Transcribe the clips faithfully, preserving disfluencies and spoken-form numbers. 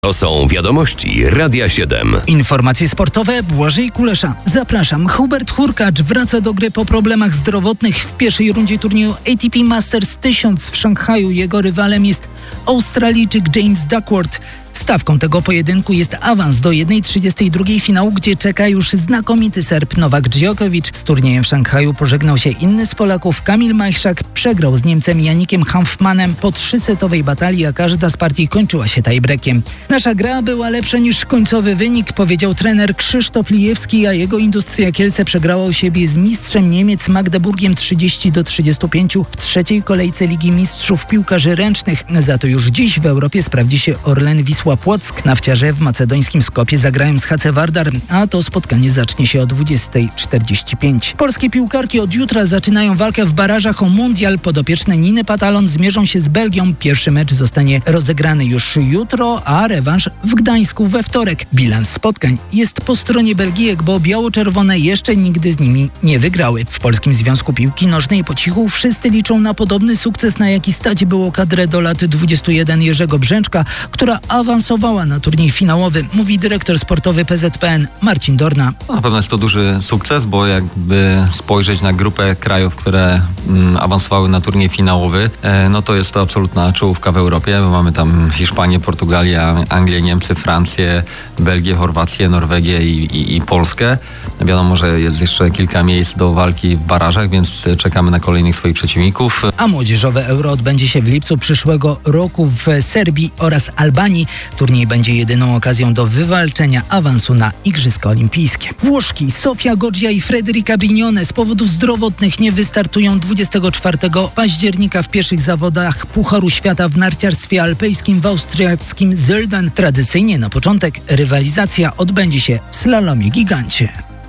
To są wiadomości Radia siedem. Informacje sportowe Błażej Kulesza. Zapraszam. Hubert Hurkacz wraca do gry po problemach zdrowotnych. W pierwszej rundzie turnieju A T P Masters tysiąc w Szanghaju. Jego rywalem jest Australijczyk James Duckworth. Stawką tego pojedynku jest awans do jeden trzydzieści dwa finału, gdzie czeka już znakomity Serb Nowak Djokovic. Z turniejem w Szanghaju pożegnał się inny z Polaków. Kamil Majchrzak przegrał z Niemcem Janikiem Hanfmanem po trzysetowej batalii, a każda z partii kończyła się tiebreakiem. Nasza gra była lepsza niż końcowy wynik, powiedział trener Krzysztof Lijewski, a jego Industria Kielce przegrała u siebie z mistrzem Niemiec Magdeburgiem trzydzieści do trzydziestu pięciu w trzeciej kolejce Ligi Mistrzów Piłkarzy Ręcznych. Za to już dziś w Europie sprawdzi się Orlen Wisła Płock. Nafciarze w macedońskim Skopie zagrają z H C Vardar, a to spotkanie zacznie się o dwudziesta czterdzieści pięć. Polskie piłkarki od jutra zaczynają walkę w barażach o mundial. Podopieczne Niny Patalon zmierzą się z Belgią. Pierwszy mecz zostanie rozegrany już jutro, a rewanż w Gdańsku we wtorek. Bilans spotkań jest po stronie Belgijek, bo biało-czerwone jeszcze nigdy z nimi nie wygrały. W Polskim Związku Piłki Nożnej po cichu wszyscy liczą na podobny sukces, na jaki stać było kadrę do lat dwudziestu jeden Jerzego Brzęczka, która awansowała na turniej finałowy, mówi dyrektor sportowy P Z P N Marcin Dorna. Na pewno jest to duży sukces, bo jakby spojrzeć na grupę krajów, które mm, awansowały na turniej finałowy, e, no to jest to absolutna czołówka w Europie, bo mamy tam Hiszpanię, Portugalię, Anglię, Niemcy, Francję, Belgię, Chorwację, Norwegię i, i, i Polskę. Wiadomo, że jest jeszcze kilka miejsc do walki w barażach, więc czekamy na kolejnych swoich przeciwników. A młodzieżowe Euro odbędzie się w lipcu przyszłego roku w Serbii oraz Albanii. Turniej będzie jedyną okazją do wywalczenia awansu na Igrzyska Olimpijskie. Włoszki Sofia Goggia i Federica Brignone z powodów zdrowotnych nie wystartują dwudziestego czwartego października w pierwszych zawodach Pucharu Świata w narciarstwie alpejskim w austriackim Sölden. Tradycyjnie na początek rywalizacja odbędzie się w slalomie gigancie.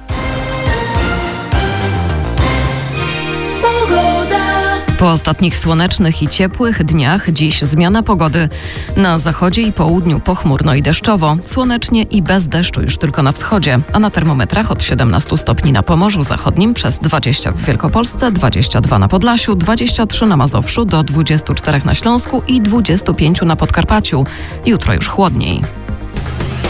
Po ostatnich słonecznych i ciepłych dniach dziś zmiana pogody. Na zachodzie i południu pochmurno i deszczowo, słonecznie i bez deszczu już tylko na wschodzie, a na termometrach od siedemnastu stopni na Pomorzu Zachodnim, przez dwadzieścia w Wielkopolsce, dwadzieścia dwa na Podlasiu, dwadzieścia trzy na Mazowszu, do dwudziestu czterech na Śląsku i dwudziestu pięciu na Podkarpaciu. Jutro już chłodniej.